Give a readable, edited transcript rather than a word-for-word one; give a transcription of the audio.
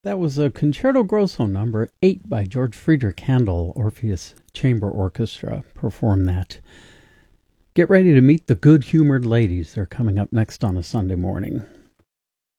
That was a Concerto Grosso number 8 by George Friedrich Handel. Orpheus Chamber Orchestra performed that. Get ready to meet the good-humored ladies. They're coming up next on a Sunday morning.